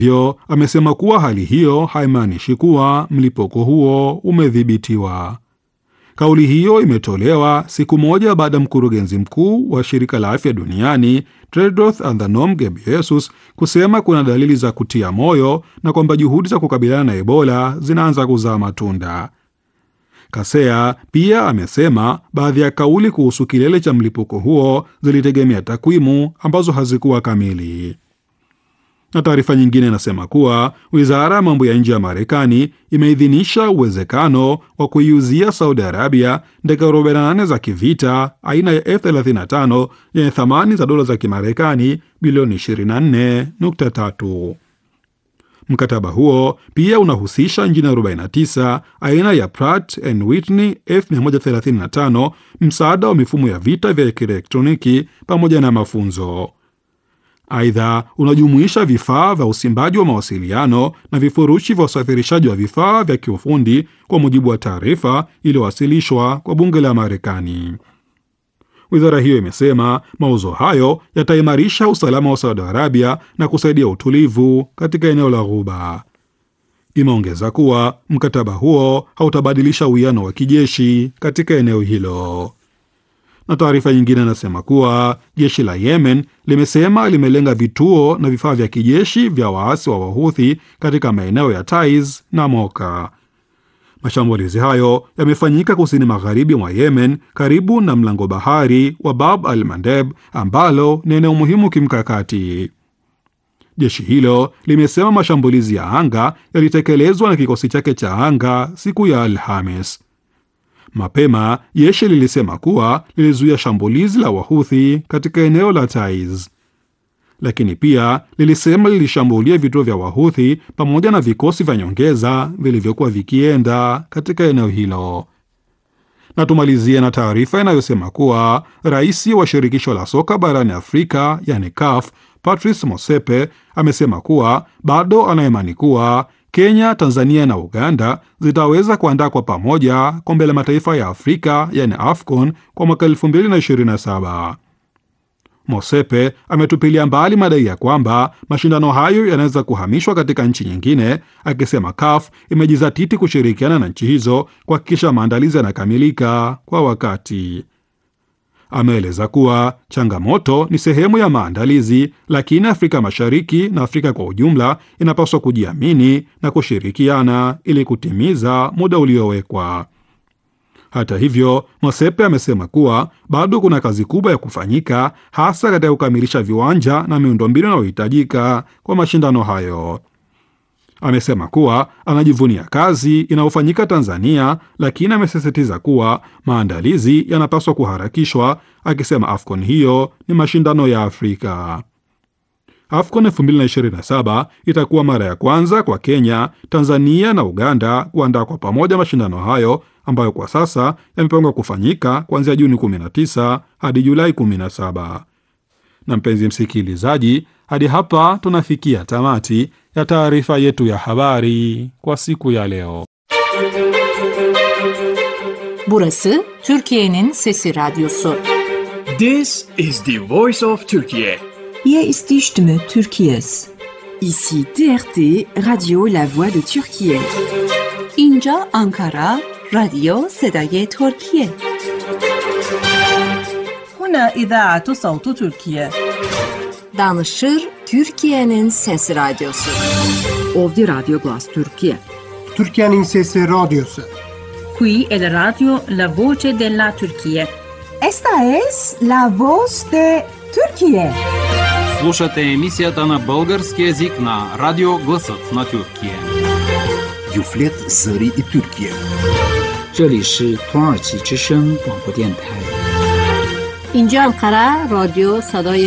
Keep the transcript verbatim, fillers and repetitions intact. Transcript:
Hivyo amesema kuwa hali hiyo haimaanishi kuwa mlipuko huo umedhibitiwa. Kauli hiyo imetolewa siku moja baada ya mkurugenzi mkuu wa shirika la afya duniani Tedros Adhanom Ghebreyesus kusema kuna dalili za kutia moyo na kwamba juhudi za kukabiliana na Ebola zinaanza kuzaa matunda. Kasea pia amesema baadhi ya kauli kuhusu kilele cha mlipuko huo zilitegemea takwimu ambazo hazikuwa kamili. Na taarifa nyingine inasema kuwa wizara ya mambo ya nje ya Marekani imeidhinisha uwezekano wa kuiuzia Saudi Arabia ndege arobaini na nane za kivita aina ya F thelathini na tano yenye thamani za dola za Kimarekani bilioni ishirini na nne nukta tatu. Mkataba huo pia unahusisha injini arobaini na tisa aina ya Pratt and Whitney F mia moja thelathini na tano, msaada wa mifumo ya vita vya kielektroniki pamoja na mafunzo. Aidha, unajumuisha vifaa vya usimbaji wa mawasiliano na vifurushi vya usafirishaji wa vifaa vya kiufundi, kwa mujibu wa taarifa iliyowasilishwa kwa bunge la Marekani. Wizara hiyo imesema mauzo hayo yataimarisha usalama wa Saudi Arabia na kusaidia utulivu katika eneo la Ghuba. Imeongeza kuwa mkataba huo hautabadilisha uwiano wa kijeshi katika eneo hilo. Na taarifa nyingine inasema kuwa jeshi la Yemen limesema limelenga vituo na vifaa vya kijeshi vya waasi wa Wahuthi katika maeneo ya Taiz na Moka. Mashambulizi hayo yamefanyika kusini magharibi mwa Yemen karibu na mlango bahari wa Bab al-Mandeb ambalo ni eneo muhimu kimkakati. Jeshi hilo limesema mashambulizi ya anga yalitekelezwa na kikosi chake cha anga siku ya Alhamis. Mapema jeshi lilisema kuwa lilizuia shambulizi la Wahuthi katika eneo la Taiz, lakini pia lilisema lilishambulia vituo vya Wahuthi pamoja na vikosi vya nyongeza vilivyokuwa vikienda katika eneo hilo. Na tumalizie na taarifa inayosema kuwa rais wa shirikisho la soka barani Afrika yani C A F, Patrice Motsepe amesema kuwa bado anaimani kuwa Kenya, Tanzania na Uganda zitaweza kuandaa kwa pamoja kombe la mataifa ya Afrika yani AFCON kwa mwaka elfu mbili na ishirini na saba. Motsepe ametupilia mbali madai ya kwamba mashindano hayo yanaweza kuhamishwa katika nchi nyingine, akisema C A F imejizatiti kushirikiana na nchi hizo kuhakikisha maandalizi yanakamilika kwa wakati. Ameeleza kuwa changamoto ni sehemu ya maandalizi, lakini Afrika Mashariki na Afrika kwa ujumla inapaswa kujiamini na kushirikiana ili kutimiza muda uliowekwa. Hata hivyo, Motsepe amesema kuwa bado kuna kazi kubwa ya kufanyika, hasa katika kukamilisha viwanja na miundombinu inayohitajika kwa mashindano hayo. Amesema kuwa anajivunia kazi inayofanyika Tanzania, lakini amesisitiza kuwa maandalizi yanapaswa kuharakishwa, akisema AFCON hiyo ni mashindano ya Afrika. AFCON elfu mbili na ishirini na saba itakuwa mara ya kwanza kwa Kenya, Tanzania na Uganda kuandaa kwa pamoja mashindano hayo ambayo kwa sasa yamepangwa kufanyika kuanzia Juni kumi na tisa hadi Julai kumi na saba. Na mpenzi msikilizaji, hadi hapa tunafikia tamati ya taarifa yetu ya habari kwa siku ya leo. Burası Türkiye'nin Sesi Radyosu. This is the voice of Turkey. Hier ist die Stimme Türkiye's. Ici T R T, Radio La Voix de Turquie. اینجا Ankara, رادیو صدای ترکیه. هنا إذاعة صوت تركيا. Danışır Türkiye'nin Sesi Radyosu. Ovdje Radio Glas Turkije. Türkiye'nin Sesi Radyosu. Qui è la radio La Voce della Turquía. Esta es La Voz de Turquie. Слушате емисията на български език на Радио Гласът на Тюркия. Юфлет Зари и Тюркия. 这里是土耳其之声广播电台。 اینجا Ankara, رادیو صدای